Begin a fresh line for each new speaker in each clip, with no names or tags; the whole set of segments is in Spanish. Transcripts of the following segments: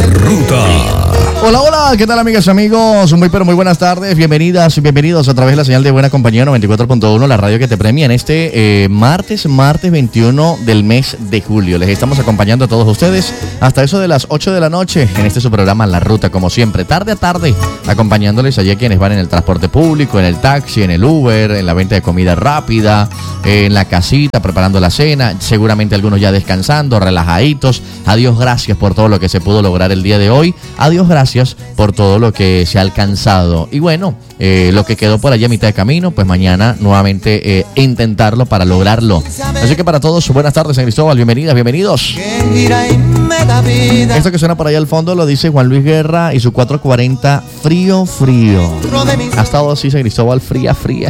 Ruta.
Hola, hola, ¿qué tal amigas y amigos? Muy pero muy buenas tardes, bienvenidas y bienvenidos a través de la señal de Buena Compañía 94.1, la radio que te premia en este martes 21 del mes de julio. Les estamos acompañando a todos ustedes hasta eso de las 8 de la noche en este su programa La Ruta, como siempre, tarde a tarde, acompañándoles allí a quienes van en el transporte público, en el taxi, en el Uber, en la venta de comida rápida, en la casita, preparando la cena, seguramente algunos ya descansando, relajaditos. Adiós, gracias por todo lo que se pudo lograr el día de hoy. Adiós, gracias por todo lo que se ha alcanzado. Y bueno, lo que quedó por allí a mitad de camino, pues mañana nuevamente intentarlo para lograrlo. Así que para todos, buenas tardes San Cristóbal, bienvenidas, bienvenidos. Esto que suena por ahí al fondo lo dice Juan Luis Guerra y su 440, frío, frío. Ha estado así San Cristóbal, fría, fría.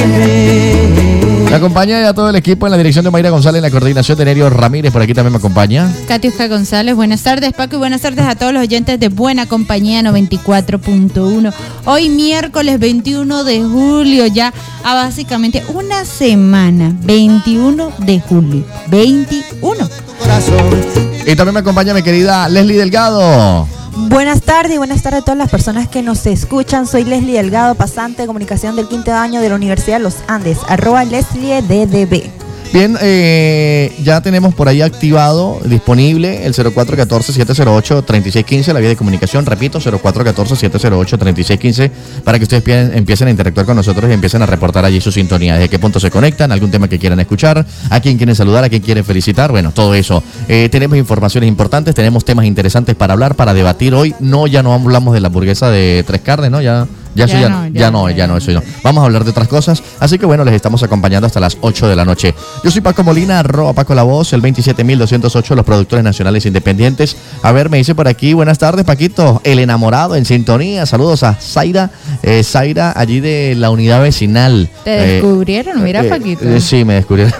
Me acompaña ya todo el equipo en la dirección de Mayra González, en la coordinación de Nerio Ramírez, por aquí también me acompaña
Katiuska González. Buenas tardes, Paco, y buenas tardes a todos los oyentes de Buena Compañía 94.1. Hoy miércoles 21 de julio, ya a básicamente una semana, 21 de julio, 21.
Y también me acompaña mi querida Leslie Delgado.
Buenas tardes y buenas tardes a todas las personas que nos escuchan. Soy Leslie Delgado, pasante de comunicación del quinto año de la Universidad de los Andes, @LeslieDDB.
Bien, ya tenemos por ahí activado, disponible el 0414-708-3615, la vía de comunicación, repito, 0414-708-3615, para que ustedes empiecen a interactuar con nosotros y empiecen a reportar allí su sintonía, desde qué punto se conectan, algún tema que quieran escuchar, a quién quieren saludar, a quién quieren felicitar, bueno, todo eso. Tenemos informaciones importantes, tenemos temas interesantes para hablar, para debatir hoy. Ya no hablamos de la hamburguesa de 3 carnes, ¿no? Ya no, eso no. Vamos a hablar de otras cosas, así que bueno, les estamos acompañando hasta las 8 de la noche. Yo soy Paco Molina, @Paco La Voz, el 27208, los productores nacionales independientes. A ver, me dice por aquí, buenas tardes, Paquito, el enamorado en sintonía. Saludos a Zaira, Zaira, allí de la unidad vecinal.
¿Te descubrieron? Mira, Paquito.
Sí, me descubrieron.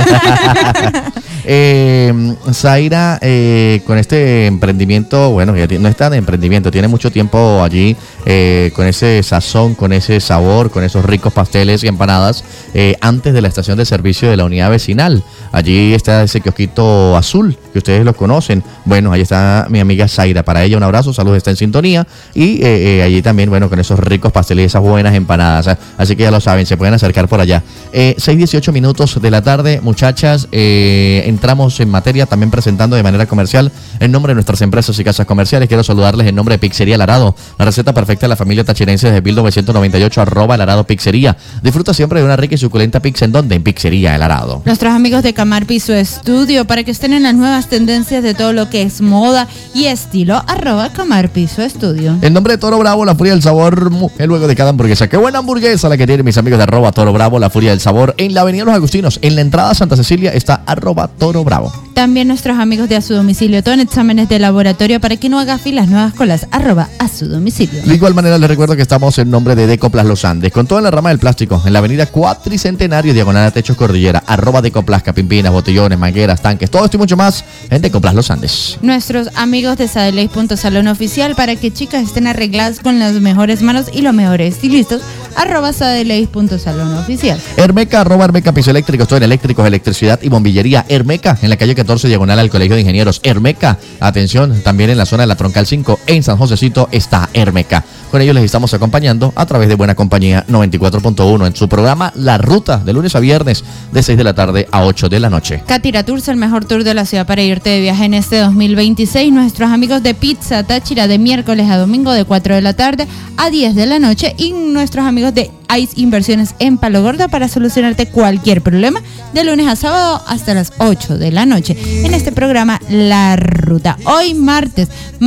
Zaira, con este emprendimiento, bueno, ya no está de emprendimiento, tiene mucho tiempo allí, con ese sazón, con ese sabor, con esos ricos pasteles y empanadas, antes de la estación de servicio de la unidad vecinal. Allí está ese kiosquito azul, que ustedes lo conocen. Bueno, ahí está mi amiga Zaira, para ella un abrazo, saludos, está en sintonía. Y allí también, bueno, con esos ricos pasteles y esas buenas empanadas. Así que ya lo saben, se pueden acercar por allá. 6:18 minutos de la tarde, muchachas, entramos en materia, también presentando de manera comercial en nombre de nuestras empresas y casas comerciales. Quiero saludarles en nombre de Pizzería El Arado, la receta perfecta de la familia tachirense desde 1998, @El Arado Pizzería. Disfruta siempre de una rica y suculenta pizza. ¿En dónde? En Pizzería El Arado.
Nuestros amigos de Camar Piso Estudio, para que estén en las nuevas tendencias de todo lo que es moda y estilo, @Camar Piso Estudio.
En nombre de Toro Bravo, la furia del sabor, luego de cada hamburguesa. ¡Qué buena hamburguesa la que tienen mis amigos de @Toro Bravo, la furia del sabor! En la avenida Los Agustinos, en la entrada a Santa Cecilia, está @Toro Bravo.
También nuestros amigos de A Su Domicilio, todo en exámenes de laboratorio para que no haga filas, nuevas colas, @A Su Domicilio.
De igual manera les recuerdo que estamos en nombre de Decoplas Los Andes, con toda la rama del plástico, en la avenida Cuatricentenario, diagonal a Techos Cordillera, @Decoplas, pimpinas, botellones, mangueras, tanques, todo esto y mucho más en Decoplas Los Andes.
Nuestros amigos de Sadeleis.salón oficial, para que chicas estén arregladas con las mejores manos y los mejores estilistas, @Sadeleis.salón oficial.
Hermeca, @Hermeca Piso Eléctricos, todo en eléctricos, electricidad y bombillería. Hermeca, en la calle 14, diagonal al Colegio de Ingenieros. Hermeca, atención, también en la zona de la Troncal 5, en San Josecito, está Hermeca. Con ellos les estamos acompañando a través de Buena Compañía 94.1 en su programa La Ruta, de lunes a viernes, de 6 de la tarde a 8 de la noche.
Catira Tours, el mejor tour de la ciudad para irte de viaje en este 2026. Nuestros amigos de Pizza Táchira, de miércoles a domingo, de 4 de la tarde a 10 de la noche. Y nuestros amigos de Ice Inversiones en Palo Gordo, para solucionarte cualquier problema, de lunes a sábado hasta las 8 de la noche. En este programa La Ruta. Hoy martes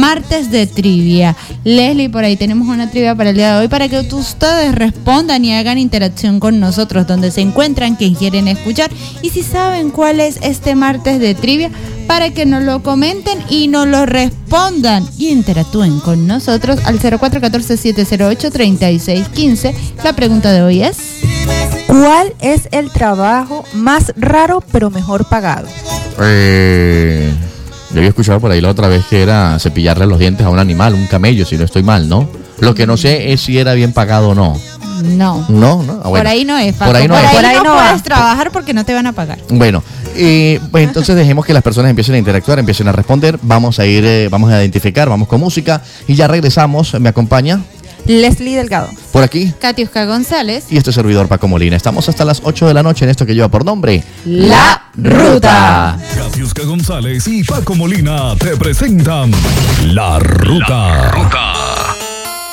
de trivia. Leslie, por ahí tenemos una trivia para el día de hoy, para que ustedes respondan y hagan interacción con nosotros, donde se encuentran, quien quieren escuchar, y si saben cuál es este martes de trivia, para que nos lo comenten y nos lo respondan y interactúen con nosotros al 0414-708-3615. La pregunta de hoy es:
¿cuál es el trabajo más raro pero mejor pagado?
Yo había escuchado por ahí la otra vez que era cepillarle los dientes a un animal, un camello, si no estoy mal, ¿no? Lo que no sé es si era bien pagado o no.
No.
No. Ah, bueno.
Por ahí no es, Paco.
Por ahí no
no
va.
puedes trabajar porque no te van a pagar.
Bueno, Pues entonces dejemos que las personas empiecen a interactuar, empiecen a responder. Vamos a ir, vamos a identificar, vamos con música y ya regresamos. Me acompaña
Leslie Delgado.
por aquí
Katiuska González.
y este servidor Paco Molina. Estamos hasta las 8 de la noche en esto que lleva por nombre
La Ruta.
Katiuska González y Paco Molina te presentan La Ruta.